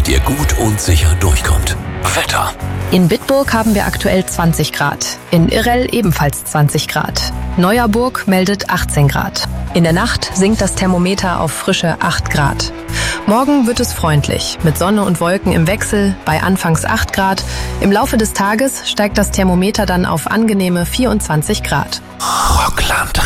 damit ihr gut und sicher durchkommt. Wetter. In Bitburg haben wir aktuell 20 Grad. In Irrell ebenfalls 20 Grad. Neuerburg meldet 18 Grad. In der Nacht sinkt das Thermometer auf frische 8 Grad. Morgen wird es freundlich, mit Sonne und Wolken im Wechsel bei anfangs 8 Grad. Im Laufe des Tages steigt das Thermometer dann auf angenehme 24 Grad. Rockland